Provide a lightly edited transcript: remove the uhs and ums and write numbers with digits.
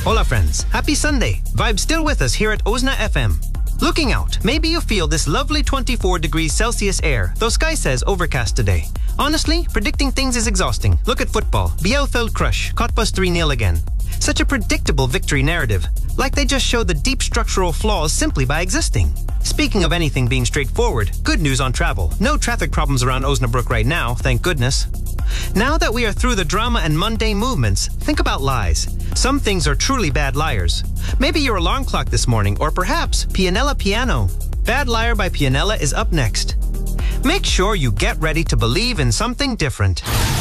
Hola friends, happy Sunday. Vibe still with us here at Ozna FM. Looking out, maybe you feel this lovely 24 degrees Celsius air, though sky says overcast today. Honestly, predicting things is exhausting. Look at football. Bielefeld crush, Cottbus 3-0 again. Such a predictable victory narrative. Like they just show the deep structural flaws simply by existing. Speaking of anything being straightforward, good news on travel. No traffic problems around Osnabrück right now, thank goodness. Now that we are through the drama and mundane movements, think about lies. Some things are truly bad liars. Maybe your alarm clock this morning, or perhaps Pianella Piano. Bad Liar by Pianella is up next. Make sure you get ready to believe in something different.